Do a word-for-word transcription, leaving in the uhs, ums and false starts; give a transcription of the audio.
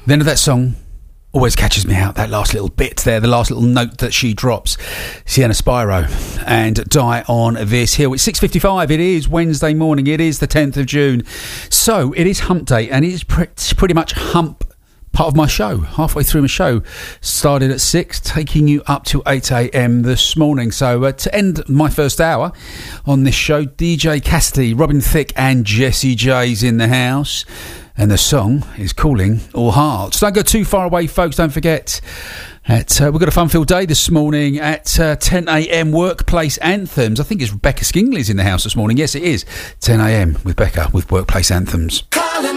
The end of that song always catches me out, that last little bit there, the last little note that she drops. Sienna Spyro and Die on This Hill. It's six fifty-five, it is Wednesday morning, it is the tenth of June. So it is hump day, and it is pre- pretty much hump part of my show. Halfway through my show, started at six, taking you up to eight a.m. this morning. So uh, to end my first hour on this show, D J Cassidy, Robin Thicke and Jessie J's in the house. And the song is Calling All Hearts. Don't go too far away, folks. Don't forget, at, uh, we've got a fun-filled day this morning at uh, ten a.m. Workplace Anthems. I think it's Rebecca Skingley's in the house this morning. Yes, it is. ten a.m. with Becca with Workplace Anthems.